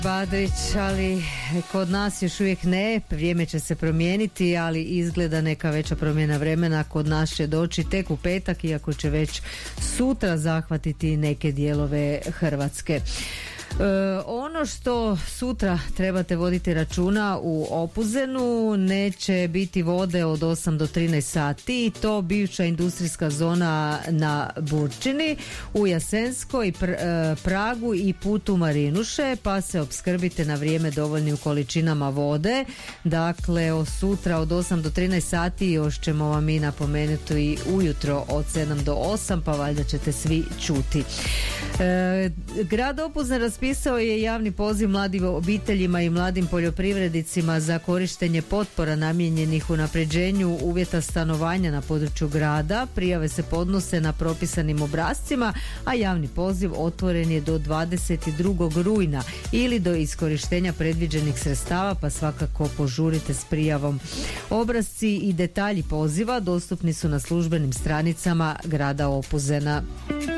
Badrić, ali kod nas još uvijek ne, vrijeme će se promijeniti, ali izgleda neka veća promjena vremena kod nas će doći tek u petak, iako će već sutra zahvatiti neke dijelove Hrvatske. Ono što sutra trebate voditi računa u Opuzenu, neće biti vode od 8 do 13 sati i to bivša industrijska zona na Burčini, u Jasenskoj, Pragu i putu Marinuše, pa se opskrbite na vrijeme dovoljnim količinama vode. Dakle, sutra od 8 do 13 sati još ćemo vam i napomenuti i ujutro od 7 do 8, pa valjda ćete svi čuti. Grad Opuzen raspisao je javni poziv mladim obiteljima i mladim poljoprivrednicima za korištenje potpora namijenjenih unapređenju uvjeta stanovanja na području grada. Prijave se podnose na propisanim obrascima, a javni poziv otvoren je do 22. rujna ili do iskorištenja predviđenih sredstava, pa svakako požurite s prijavom. Obrasci i detalji poziva dostupni su na službenim stranicama grada Opuzena.